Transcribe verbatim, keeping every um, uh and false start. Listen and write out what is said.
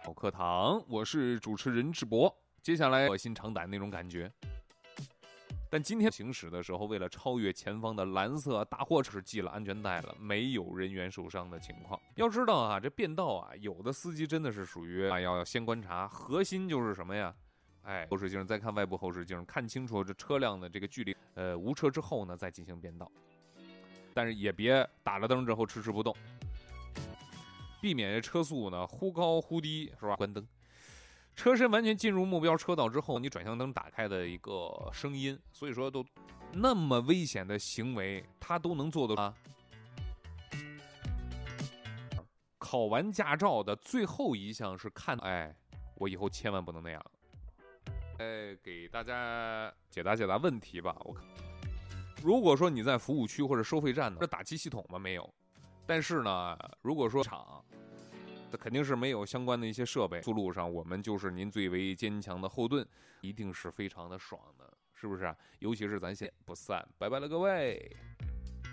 好课堂，我是主持人智博。接下来我心长胆那种感觉。但今天行驶的时候，为了超越前方的蓝色大货车，系了安全带了，没有人员受伤的情况。要知道啊，这变道啊，有的司机真的是属于啊，要先观察，核心就是什么呀？哎，后视镜再看外部后视镜，看清楚这车辆的这个距离，呃，无车之后呢，再进行变道。但是也别打了灯之后迟迟不动。避免车速呢忽高忽低，是吧？关灯，车身完全进入目标车道之后，你转向灯打开的一个声音，所以说都那么危险的行为，他都能做得啊。考完驾照的最后一项是看，哎，我以后千万不能那样。哎，给大家解答解答问题吧。我看，如果说你在服务区或者收费站呢，这打气系统吗？没有。但是呢，如果说厂，肯定是没有相关的一些设备，速路上我们就是您最为坚强的后盾，一定是非常的爽的，是不是啊？尤其是咱先不散，拜拜了各位。